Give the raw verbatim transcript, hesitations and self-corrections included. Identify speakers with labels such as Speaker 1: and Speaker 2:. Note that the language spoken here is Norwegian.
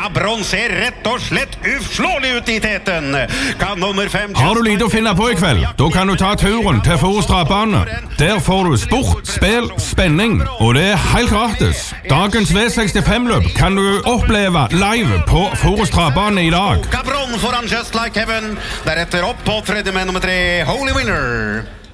Speaker 1: Cabron ser rett og slett uslåelig ut i teten. Kan nummer fem...
Speaker 2: Har du lite å finne på i kveld? Da kan du ta turen til Forus Travbane. Der får du sport, spill, spenning, og det er helt gratis. Dagens V sekstifem-løp kan du oppleve live på Forus Travbane i dag.
Speaker 1: Cabron foran Just Like Heaven. Deretter opp på tredje med nummer tre, Holy Winner.